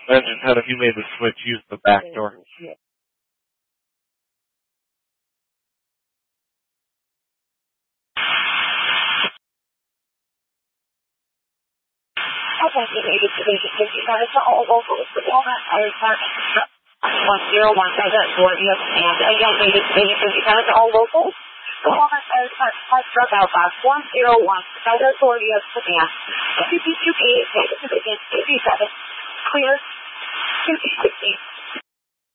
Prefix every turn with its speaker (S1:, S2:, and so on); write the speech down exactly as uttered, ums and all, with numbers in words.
S1: Imagine how if you made the switch, use the back door.
S2: One zero one seven for you and a young lady fifty pounds all local. The woman is a drug out box one zero one seven authority of Savannah. Two two eight six seven clear two two sixty.